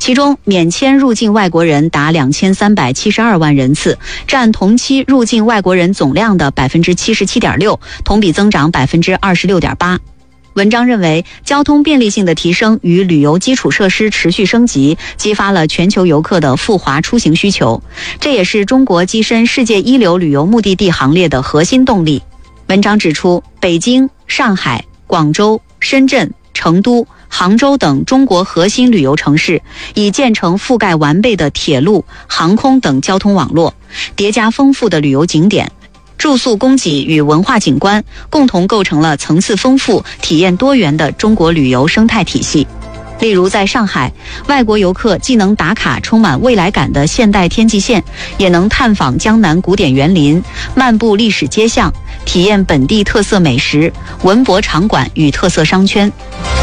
其中免签入境外国人达2372万人次，占同期入境外国人总量的 77.6%， 同比增长 26.8%。文章认为，交通便利性的提升与旅游基础设施持续升级，激发了全球游客的赴华出行需求，这也是中国跻身世界一流旅游目的地行列的核心动力。文章指出，北京、上海、广州、深圳、成都、杭州等中国核心旅游城市已建成覆盖完备的铁路、航空等交通网络，叠加丰富的旅游景点、住宿供给与文化景观，共同构成了层次丰富、体验多元的中国旅游生态体系。例如在上海，外国游客既能打卡充满未来感的现代天际线，也能探访江南古典园林，漫步历史街巷，体验本地特色美食、文博场馆与特色商圈。